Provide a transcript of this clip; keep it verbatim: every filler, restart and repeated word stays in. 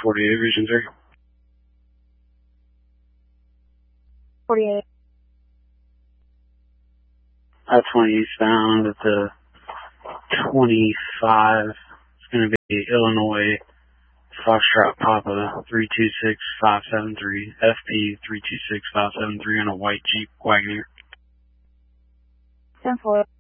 forty-eight, Region three. forty-eight. I twenty eastbound at the twenty-five. It's going to be Illinois Foxtrot Papa three two six five seven three, F P three two six five seven three on a white Jeep Wagoneer. ten four.